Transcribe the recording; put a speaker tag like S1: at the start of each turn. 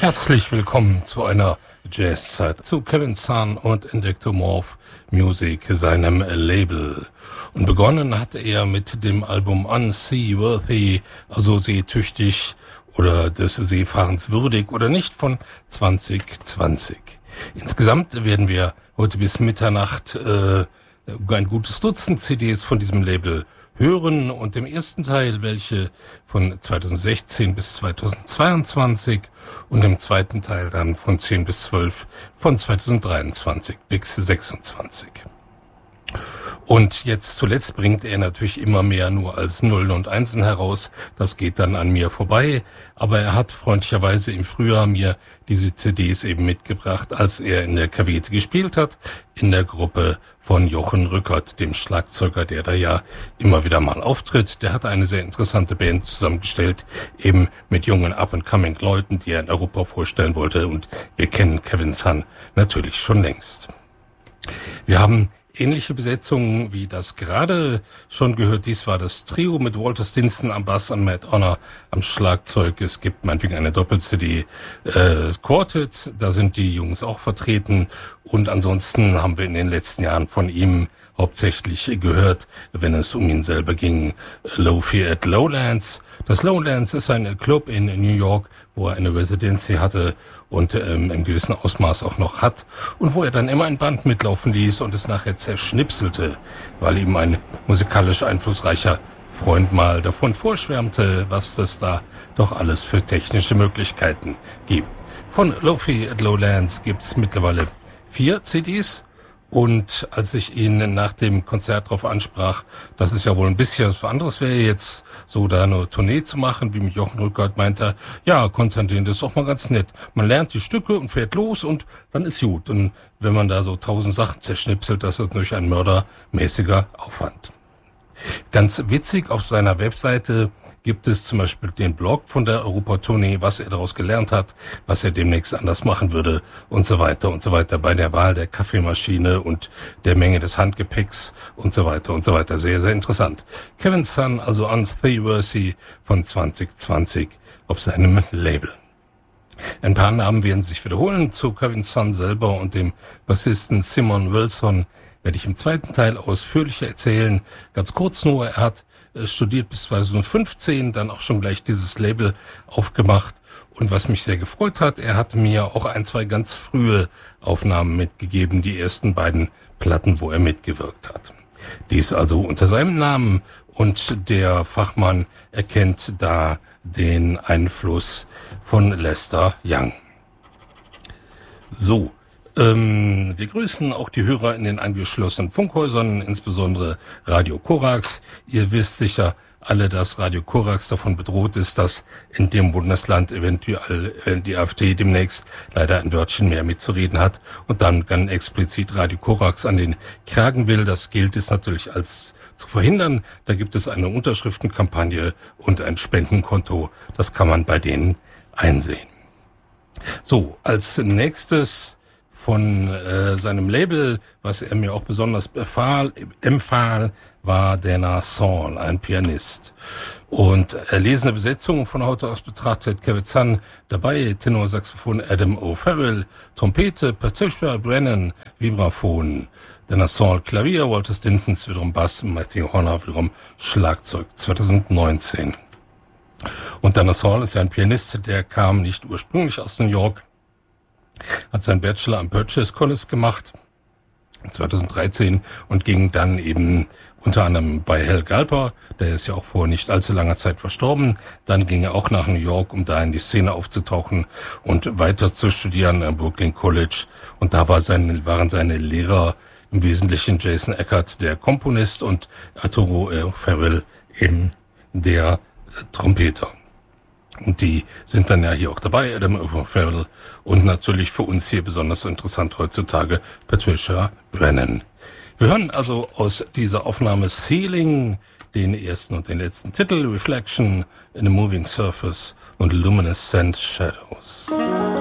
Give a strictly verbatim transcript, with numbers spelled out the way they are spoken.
S1: Herzlich willkommen zu einer Jazzzeit, zu Kevin Sun und Endectomorph Music, seinem Label. Und begonnen hat er mit dem Album Unseaworthy, also seetüchtig oder des Seefahrens würdig oder nicht, von zwanzig zwanzig. Insgesamt werden wir heute bis Mitternacht äh, ein gutes Dutzend C Ds von diesem Label hören, und im ersten Teil welche von zweitausendsechzehn bis zweitausendzweiundzwanzig und im zweiten Teil dann von zehn bis zwölf von zweitausenddreiundzwanzig bis sechsundzwanzig. Und jetzt zuletzt bringt er natürlich immer mehr nur als Nullen und Einsen heraus. Das geht dann an mir vorbei. Aber er hat freundlicherweise im Frühjahr mir diese C Ds eben mitgebracht, als er in der Cavete gespielt hat, in der Gruppe von Jochen Rückert, dem Schlagzeuger, der da ja immer wieder mal auftritt. Der hatte eine sehr interessante Band zusammengestellt, eben mit jungen Up-and-Coming-Leuten, die er in Europa vorstellen wollte. Und wir kennen Kevin Sun natürlich schon längst. Wir haben ähnliche Besetzungen wie das gerade schon gehört. Dies war das Trio mit Walter Stinson am Bass und Matt Honor am Schlagzeug. Es gibt meinetwegen eine Doppel-C D äh, Quartet, da sind die Jungs auch vertreten. Und ansonsten haben wir in den letzten Jahren von ihm hauptsächlich gehört, wenn es um ihn selber ging, Lo-Fi at Lowlands. Das Lowlands ist ein Club in New York, wo er eine Residency hatte und ähm, im gewissen Ausmaß auch noch hat, und wo er dann immer ein Band mitlaufen ließ und es nachher zerschnipselte, weil ihm ein musikalisch einflussreicher Freund mal davon vorschwärmte, was das da doch alles für technische Möglichkeiten gibt. Von Lo-Fi at Lowlands gibt's mittlerweile vier C Ds. Und als ich ihn nach dem Konzert darauf ansprach, dass es ja wohl ein bisschen was anderes wäre, jetzt so da eine Tournee zu machen, wie mit Jochen Rückert, meinte er, ja, Konstantin, das ist doch mal ganz nett. Man lernt die Stücke und fährt los und dann ist gut. Und wenn man da so tausend Sachen zerschnipselt, das ist natürlich ein mördermäßiger Aufwand. Ganz witzig, auf seiner Webseite gibt es zum Beispiel den Blog von der Europatournee, was er daraus gelernt hat, was er demnächst anders machen würde und so weiter und so weiter, bei der Wahl der Kaffeemaschine und der Menge des Handgepäcks und so weiter und so weiter. Sehr, sehr interessant. Kevin Sun, also Unseaworthy von zwanzig zwanzig auf seinem Label. Ein paar Namen werden sich wiederholen. Zu Kevin Sun selber und dem Bassisten Simon Wilson werde ich im zweiten Teil ausführlicher erzählen. Ganz kurz nur, er hat studiert bis zweitausendfünfzehn, dann auch schon gleich dieses Label aufgemacht. Und was mich sehr gefreut hat, er hat mir auch ein, zwei ganz frühe Aufnahmen mitgegeben, die ersten beiden Platten, wo er mitgewirkt hat. Dies also unter seinem Namen, und der Fachmann erkennt da den Einfluss von Lester Young. So. Ähm, wir grüßen auch die Hörer in den angeschlossenen Funkhäusern, insbesondere Radio Korax. Ihr wisst sicher alle, dass Radio Korax davon bedroht ist, dass in dem Bundesland eventuell die AfD demnächst leider ein Wörtchen mehr mitzureden hat und dann ganz explizit Radio Korax an den Kragen will. Das gilt es natürlich als zu verhindern. Da gibt es eine Unterschriftenkampagne und ein Spendenkonto. Das kann man bei denen einsehen. So, als nächstes von äh, seinem Label, was er mir auch besonders befahl, empfahl, war Dana Saul, ein Pianist. Und erlesene Besetzung von heute aus betrachtet Kevin Sun dabei, Tenorsaxophon Adam O'Farrell, Trompete Patricia Brennan, Vibraphon Dana Saul, Klavier, Walter Stinson wiederum Bass, Matthew Horner wiederum Schlagzeug, zweitausendneunzehn. Und Dana Saul ist ja ein Pianist, der kam nicht ursprünglich aus New York, hat seinen Bachelor am Purchase College gemacht, zweitausenddreizehn, und ging dann eben unter anderem bei Hal Galper, der ist ja auch vor nicht allzu langer Zeit verstorben. Dann ging er auch nach New York, um da in die Szene aufzutauchen und weiter zu studieren am Brooklyn College. Und da war seine, waren seine Lehrer im Wesentlichen Jason Eckert, der Komponist, und Arturo O'Farrell, eben der Trompeter. Und die sind dann ja hier auch dabei, Adam O'Farrell, und natürlich für uns hier besonders interessant heutzutage Patricia Brennan. Wir hören also aus dieser Aufnahme Ceiling den ersten und den letzten Titel, Reflection in a Moving Surface und Luminescent Shadows.